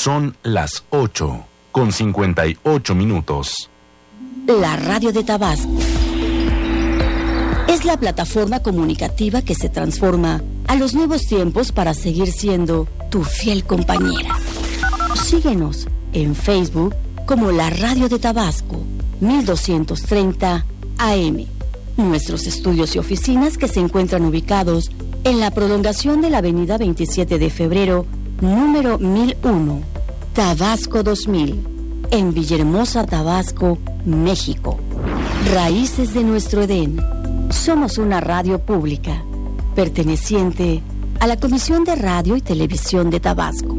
Son las 8:58. La radio de Tabasco es la plataforma comunicativa que se transforma a los nuevos tiempos para seguir siendo tu fiel compañera. Síguenos en Facebook como La Radio de Tabasco, 1230 AM. Nuestros estudios y oficinas que se encuentran ubicados en la prolongación de la avenida 27 de febrero, número 1001, Tabasco 2000, en Villahermosa, Tabasco, México. Raíces de nuestro Edén. Somos una radio pública, perteneciente a la Comisión de Radio y Televisión de Tabasco.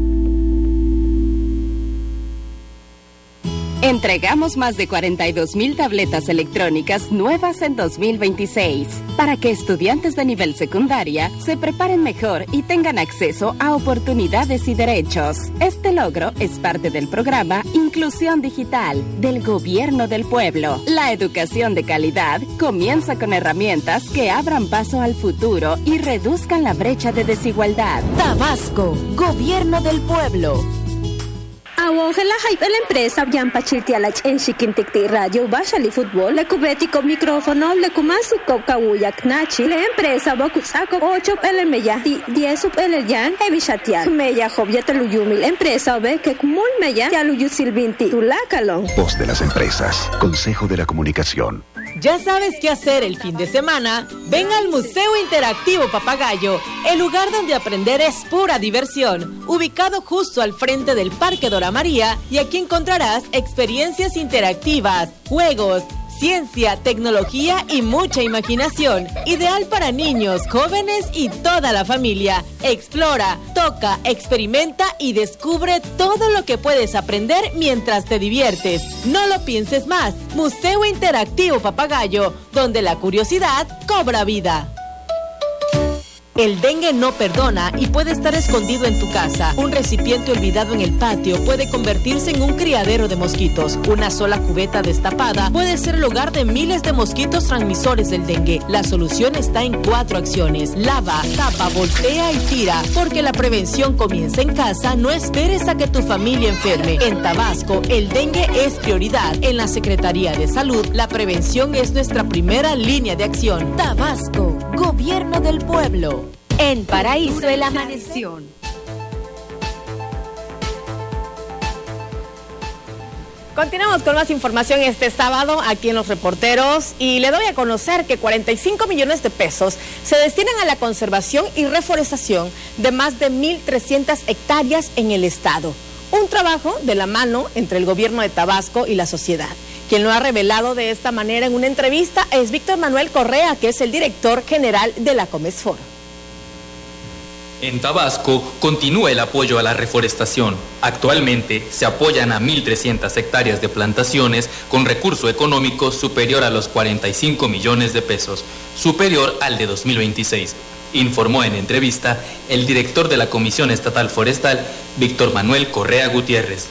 Entregamos más de 42,000 tabletas electrónicas nuevas en 2026 para que estudiantes de nivel secundaria se preparen mejor y tengan acceso a oportunidades y derechos. Este logro es parte del programa Inclusión Digital del Gobierno del Pueblo. La educación de calidad comienza con herramientas que abran paso al futuro y reduzcan la brecha de desigualdad. Tabasco, Gobierno del Pueblo. Awongela hype la empresa Yampa Chiltiala en Chiquinticti Radio Bashali Fútbol le cubetico micrófono le kumasi Kawuyak Nachi la empresa Bokusako 8 LMya 10 LYan Evishatia Meya Jobyeta Luyumi la empresa ve que Kumul Meya Yaluyu Silvinti Tulakalon. Voz de las empresas, Consejo de la Comunicación. ¿Ya sabes qué hacer el fin de semana? Ven al Museo Interactivo Papagayo, el lugar donde aprender es pura diversión, ubicado justo al frente del Parque Dora María, y aquí encontrarás experiencias interactivas, juegos, ciencia, tecnología y mucha imaginación. Ideal para niños, jóvenes y toda la familia. Explora, toca, experimenta y descubre todo lo que puedes aprender mientras te diviertes. No lo pienses más. Museo Interactivo Papagayo, donde la curiosidad cobra vida. El dengue no perdona y puede estar escondido en tu casa. Un recipiente olvidado en el patio puede convertirse en un criadero de mosquitos. Una sola cubeta destapada puede ser el hogar de miles de mosquitos transmisores del dengue. La solución está en 4 acciones. Lava, tapa, voltea y tira. Porque la prevención comienza en casa, no esperes a que tu familia enferme. En Tabasco, el dengue es prioridad. En la Secretaría de Salud, la prevención es nuestra primera línea de acción. Tabasco, Gobierno del Pueblo. En Paraíso el amaneció. Continuamos con más información este sábado aquí en Los Reporteros y le doy a conocer que 45 millones de pesos se destinan a la conservación y reforestación de más de 1,300 hectáreas en el estado. Un trabajo de la mano entre el gobierno de Tabasco y la sociedad. Quien lo ha revelado de esta manera en una entrevista es Víctor Manuel Correa, que es el director general de la Comesfor. En Tabasco continúa el apoyo a la reforestación. Actualmente se apoyan a 1,300 hectáreas de plantaciones con recurso económico superior a los 45 millones de pesos, superior al de 2026. Informó en entrevista el director de la Comisión Estatal Forestal, Víctor Manuel Correa Gutiérrez.